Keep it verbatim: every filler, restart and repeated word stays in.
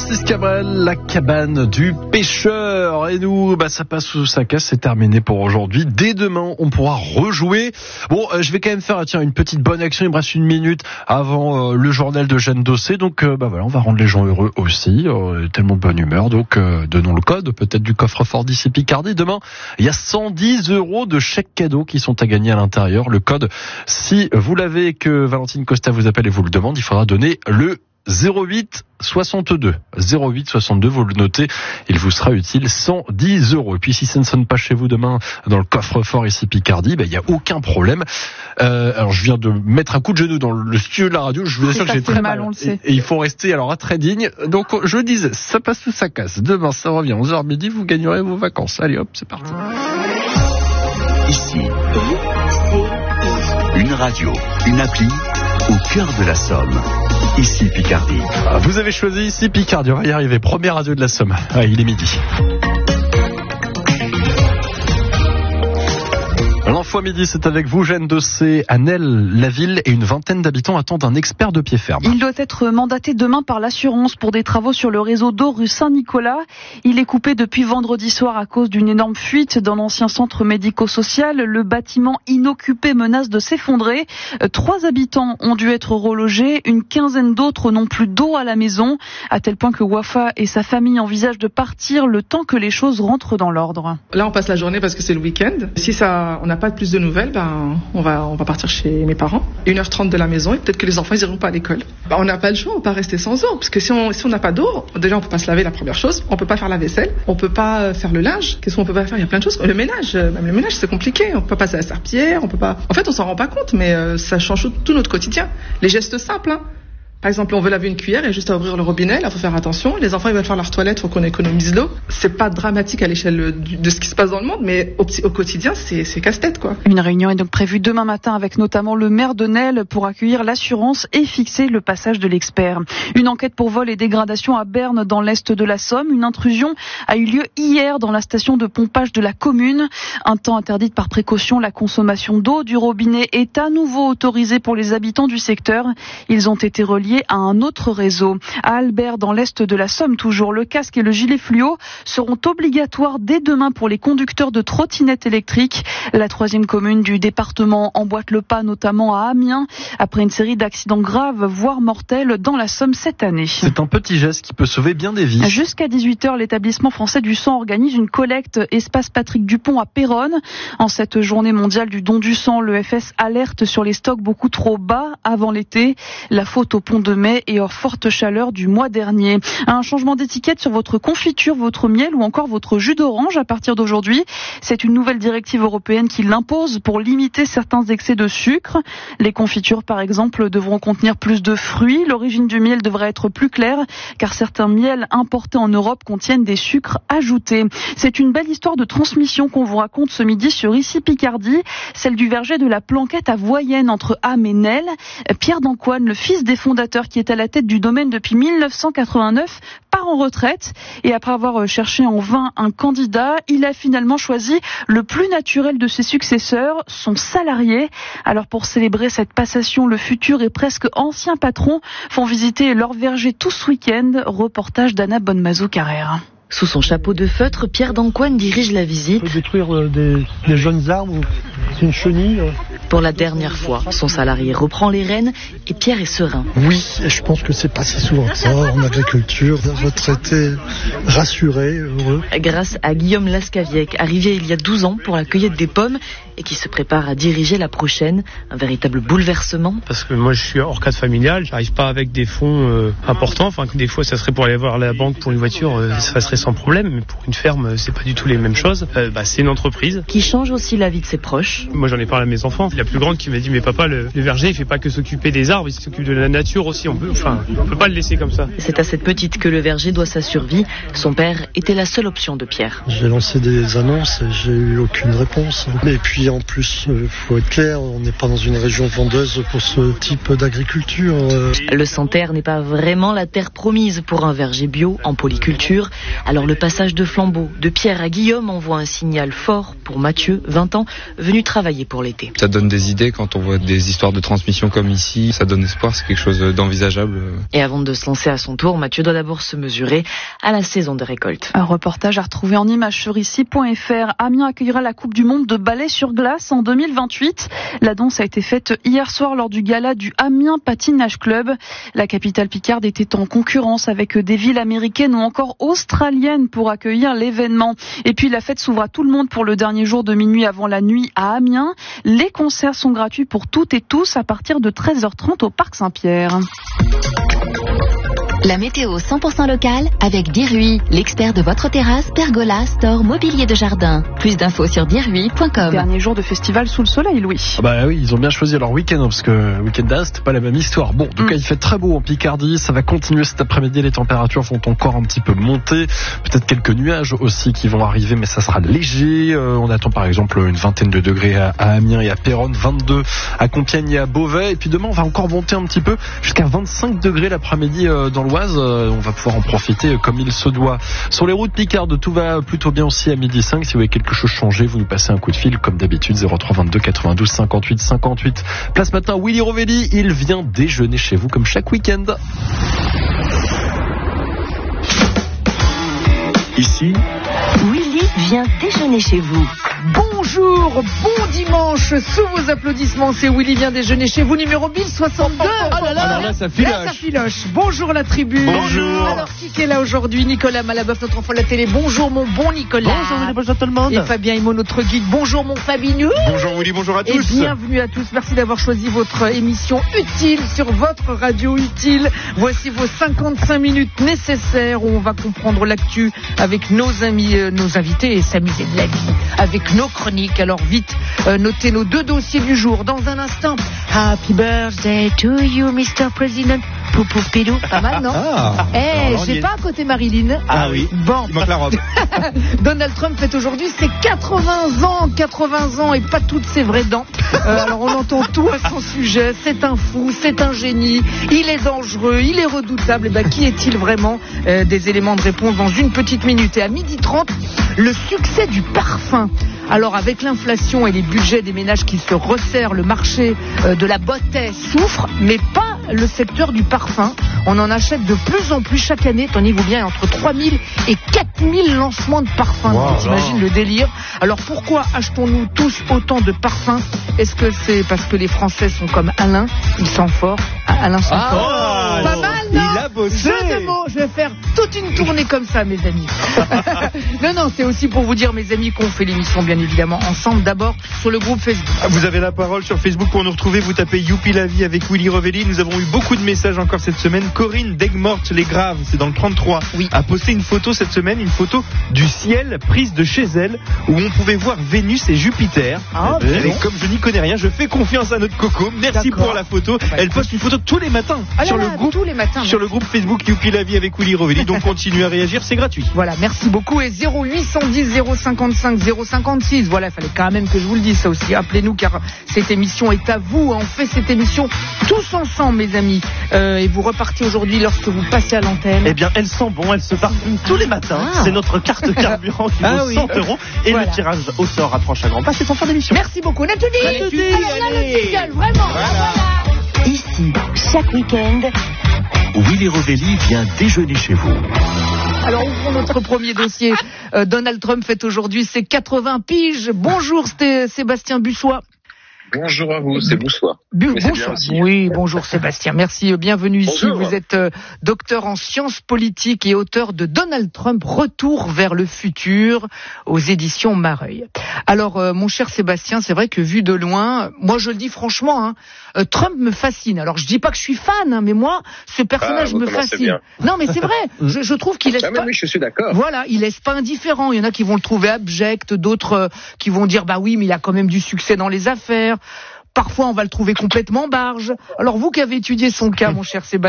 Francis Cabrel, la cabane du pêcheur. Et nous, bah, ça passe sous sa casse, c'est terminé pour aujourd'hui. Dès demain, on pourra rejouer. Bon, euh, je vais quand même faire, tiens, une petite bonne action. Il me reste une minute avant euh, le journal de Jeanne Dossé. Donc, euh, bah voilà, on va rendre les gens heureux aussi. Euh, tellement de bonne humeur. Donc, euh, donnons le code, peut-être du coffre-fort d'ici Picardie. Demain, il y a cent dix euros de chèques cadeaux qui sont à gagner à l'intérieur. Le code, si vous l'avez et que Valentine Costa vous appelle et vous le demande, il faudra donner le zéro huit soixante-deux. zéro huit soixante-deux, vous le notez, il vous sera utile cent dix euros. Et puis si ça ne sonne pas chez vous demain dans le coffre-fort ici Picardie, ben, il n'y a aucun problème. Euh, alors je viens de mettre un coup de genou dans le studio de la radio, je vous assure que j'ai très mal. mal on le sait. Et, et il faut rester alors à très digne. Donc je le disais, ça passe sous sa casse. Demain ça revient onze heures midi, vous gagnerez vos vacances. Allez hop, c'est parti. Ici, une radio, une appli au cœur de la Somme. Ici Picardie. Vous avez choisi ici Picardie, on va y arriver. Première radio de la Somme. Ah, il est midi. L'Info à midi, c'est avec vous, Jeanne Dossé, à Nesle-la-Ville, et une vingtaine d'habitants attendent un expert de pied ferme. Il doit être mandaté demain par l'assurance pour des travaux sur le réseau d'eau rue Saint-Nicolas. Il est coupé depuis vendredi soir à cause d'une énorme fuite dans l'ancien centre médico-social. Le bâtiment inoccupé menace de s'effondrer. Trois habitants ont dû être relogés. Une quinzaine d'autres n'ont plus d'eau à la maison, à tel point que Wafa et sa famille envisagent de partir le temps que les choses rentrent dans l'ordre. Là, on passe la journée parce que c'est le week-end. Si ça, on n'a pas plus de nouvelles, ben, on va, on va partir chez mes parents. une heure trente de la maison et peut-être que les enfants, ils iront pas à l'école. Ben, on n'a pas le choix, on peut pas rester sans eau. Parce que si on, si on n'a pas d'eau, déjà, on peut pas se laver, la première chose. On peut pas faire la vaisselle. On peut pas faire le linge. Qu'est-ce qu'on peut pas faire? Il y a plein de choses. Le ménage, même le ménage, c'est compliqué. On peut pas passer à la serpillière, on peut pas. En fait, on s'en rend pas compte, mais euh, ça change tout notre quotidien. Les gestes simples, hein. Par exemple, on veut laver une cuillère et juste à ouvrir le robinet, là, il faut faire attention. Les enfants, ils veulent faire leur toilette, il faut qu'on économise l'eau. C'est pas dramatique à l'échelle de ce qui se passe dans le monde, mais au, au quotidien, c'est, c'est casse-tête, quoi. Une réunion est donc prévue demain matin avec notamment le maire de Nesle pour accueillir l'assurance et fixer le passage de l'expert. Une enquête pour vol et dégradation à Berne, dans l'est de la Somme. Une intrusion a eu lieu hier dans la station de pompage de la commune. Un temps interdite par précaution, la consommation d'eau du robinet est à nouveau autorisée pour les habitants du secteur. Ils ont été reliés à un autre réseau. À Albert, dans l'est de la Somme, toujours, le casque et le gilet fluo seront obligatoires dès demain pour les conducteurs de trottinettes électriques. La troisième commune du département emboîte le pas, notamment à Amiens, après une série d'accidents graves, voire mortels, dans la Somme cette année. C'est un petit geste qui peut sauver bien des vies. Jusqu'à dix-huit heures, l'établissement français du sang organise une collecte espace Patrick Dupont à Péronne. En cette journée mondiale du don du sang, le F S alerte sur les stocks beaucoup trop bas avant l'été. La faute au pont de mai et aux fortes chaleurs du mois dernier. Un changement d'étiquette sur votre confiture, votre miel ou encore votre jus d'orange à partir d'aujourd'hui. C'est une nouvelle directive européenne qui l'impose pour limiter certains excès de sucre. Les confitures, par exemple, devront contenir plus de fruits. L'origine du miel devrait être plus claire, car certains miels importés en Europe contiennent des sucres ajoutés. C'est une belle histoire de transmission qu'on vous raconte ce midi sur Ici Picardie, celle du verger de la Planquette à Voyenne, entre Ham et Nesle. Pierre d'Ancoine, le fils des fondateurs, qui est à la tête du domaine depuis mille neuf cent quatre-vingt-neuf, part en retraite. Et après avoir cherché en vain un candidat, il a finalement choisi le plus naturel de ses successeurs, son salarié. Alors pour célébrer cette passation, le futur et presque ancien patron font visiter leur verger tout ce week-end. Reportage d'Anna Bonnemazou-Carrère. Sous son chapeau de feutre, Pierre d'Ancoine dirige la visite. On peut détruire des, des jeunes arbres, c'est une chenille. Pour la dernière fois, son salarié reprend les rênes et Pierre est serein. Oui, et je pense que c'est pas si souvent que ça en agriculture. Retraité, rassuré, heureux. Grâce à Guillaume Lascaviec, arrivé il y a douze ans pour la cueillette des pommes et qui se prépare à diriger la prochaine. Un véritable bouleversement. Parce que moi je suis hors cadre familial, j'arrive pas avec des fonds euh, importants. Enfin, des fois ça serait pour aller voir la banque pour une voiture, euh, ça serait sans problème, mais pour une ferme, c'est pas du tout les mêmes choses. Euh, bah, c'est une entreprise. Qui change aussi la vie de ses proches. Moi, j'en ai parlé à mes enfants. La plus grande qui m'a dit, mais papa, le, le verger, il fait pas que s'occuper des arbres, il s'occupe de la nature aussi. On peut, enfin, on peut pas le laisser comme ça. C'est à cette petite que le verger doit sa survie. Son père était la seule option de Pierre. J'ai lancé des annonces et j'ai eu aucune réponse. Et puis en plus, il faut être clair, on n'est pas dans une région vendeuse pour ce type d'agriculture. Le Santerre n'est pas vraiment la terre promise pour un verger bio en polyculture. Alors le passage de flambeau de Pierre à Guillaume envoie un signal fort pour Mathieu, vingt ans, venu travailler pour l'été. Ça donne des idées quand on voit des histoires de transmission comme ici. Ça donne espoir, c'est quelque chose d'envisageable. Et avant de se lancer à son tour, Mathieu doit d'abord se mesurer à la saison de récolte. Un reportage à retrouver en image sur ici point f r. Amiens accueillera la Coupe du Monde de ballet sur glace en deux mille vingt-huit. L'annonce a été faite hier soir lors du gala du Amiens Patinage Club. La capitale picarde était en concurrence avec des villes américaines ou encore australiennes pour accueillir l'événement. Et puis la fête s'ouvre à tout le monde pour le dernier jour de minuit avant la nuit à Amiens. Les concerts sont gratuits pour toutes et tous à partir de treize heures trente au Parc Saint-Pierre. La météo cent pour cent locale avec Dirui, l'expert de votre terrasse, pergola, store, mobilier de jardin. Plus d'infos sur dirui point com. Dernier jour de festival sous le soleil, Louis. Ah bah oui, ils ont bien choisi leur week-end, parce que le week-end d'A, c'était pas la même histoire. Bon, en tout mm. cas, il fait très beau en Picardie, ça va continuer cet après-midi, les températures vont encore un petit peu monter, peut-être quelques nuages aussi qui vont arriver, mais ça sera léger. Euh, on attend par exemple une vingtaine de degrés à, à Amiens et à Péronne, vingt-deux à Compiègne et à Beauvais, et puis demain on va encore monter un petit peu jusqu'à vingt-cinq degrés l'après-midi euh, dans l'Oise. Euh, on va pouvoir en profiter comme il se doit. Sur les routes picardes, tout va plutôt bien aussi à midi cinq. Si vous avez quelque chose changé, vous nous passez un coup de fil comme d'habitude, zéro trois vingt-deux quatre-vingt-douze cinquante-huit cinquante-huit. Place matin, Willy Rovelli, il vient déjeuner chez vous comme chaque week-end. Ici, Willy vient déjeuner chez vous. Bonjour, bon dimanche, sous vos applaudissements, c'est Willy vient déjeuner chez vous, numéro mille soixante-deux. Oh là là, alors là, ça filoche. Là, ça filoche. Bonjour la tribu. Bonjour. Alors, qui est là aujourd'hui? Nicolas Malaboeuf, notre enfant de la télé. Bonjour mon bon Nicolas. Bonjour Willy, bonjour tout le monde. Et Fabien Immo, notre guide. Bonjour mon Fabinou. Bonjour Willy, bonjour à tous. Et bienvenue à tous. Merci d'avoir choisi votre émission utile sur votre radio utile. Voici vos cinquante-cinq minutes nécessaires où on va comprendre l'actu avec nos amis, euh, nos invités et s'amuser de la vie avec nos chroniques. Alors vite, euh, notez nos deux dossiers du jour. Dans un instant, Happy birthday to you, mister President. Poupouf Pidou, pas mal, non? Ah, Eh, hey, j'ai pas à côté Marilyn. Ah oui, bon. Il manque la robe. Donald Trump fête aujourd'hui ses quatre-vingts ans, quatre-vingts ans et pas toutes ses vraies dents. Euh, alors on entend tout à son sujet. C'est un fou, c'est un génie, il est dangereux, il est redoutable. Et ben, qui est-il vraiment? euh, Des éléments de réponse dans une petite minute. Et à midi trente, le succès du parfum. Alors avec l'inflation et les budgets des ménages qui se resserrent, le marché euh, de la beauté souffre, mais pas le secteur du parfum. On en achète de plus en plus chaque année, tenez-vous bien, entre trois mille et quatre mille lancements de parfums. Wow, tu t'imagines le délire. Alors pourquoi achetons-nous tous autant de parfums? Est-ce que c'est parce que les Français sont comme Alain? Ils sont forts. Alain sont ah, forts. Oh, pas mal, non? Il a bossé. Jeu de mots, je vais faire toute une tournée comme ça, mes amis. non, non, c'est aussi pour vous dire, mes amis, qu'on fait l'émission, bien évidemment, ensemble. D'abord, sur le groupe Facebook. Vous avez la parole sur Facebook pour nous retrouver. Vous tapez Youpi la vie avec Willy Rovelli. Nous avons eu beaucoup de messages encore cette semaine. Corinne d'Aigues-Mortes les Graves, c'est dans le trente-trois, oui. a posté une photo cette semaine, une photo du ciel prise de chez elle, où on pouvait voir Vénus et Jupiter. Ah, et bon. comme je n'y connais rien, je fais confiance à notre Coco. Merci D'accord. pour la photo. Bah, elle poste une photo tous les matins ah sur là le là, groupe, tous les matins, sur le groupe Facebook Youpi la vie avec Willy Rovelli. Donc continuez à réagir, c'est gratuit. Voilà, merci beaucoup. Et zéro huit cent dix zéro cinquante-cinq zéro cinquante-six. Voilà, il fallait quand même que je vous le dise ça aussi. Appelez-nous car cette émission est à vous. On fait cette émission tous ensemble, mes amis. Euh, et vous repartez aujourd'hui lorsque vous passez à l'antenne. Eh bien, elle sent bon, elle se parfume tous les matins. Ah. C'est notre carte carburant qui ah vaut oui. cent euros. Et voilà. Le tirage au sort approche à grands pas. C'est en fin d'émission. Merci beaucoup. On a tout dit. Allez, tout dit. Alors là, le single, vraiment. Voilà. Voilà. Ici, chaque week-end, Willy Rovelli vient déjeuner chez vous. Alors, ouvrons notre premier dossier. Euh, Donald Trump fête aujourd'hui ses quatre-vingts piges. Bonjour, c'était Sébastien Bussois. Bonjour à vous, c'est Boussois. Bu- Mais c'est bonsoir. bien aussi. Oui, bonjour Sébastien. Merci, bienvenue ici. Bonjour. Vous êtes euh, docteur en sciences politiques et auteur de Donald Trump, Retour vers le futur aux éditions Mareuil. Alors, euh, mon cher Sébastien, c'est vrai que vu de loin, moi je le dis franchement, hein, euh, Trump me fascine. Alors, je dis pas que je suis fan, hein, mais moi, ce personnage Ah, vous me commencez fascine. bien. Non, mais c'est vrai. je, je trouve qu'il laisse Ah, mais pas... oui, je suis d'accord. Voilà, il laisse pas indifférent. Il y en a qui vont le trouver abject, d'autres euh, qui vont dire bah oui, mais il a quand même du succès dans les affaires. Parfois, on va le trouver complètement barge. Alors, vous qui avez étudié son cas, mon cher Sébastien,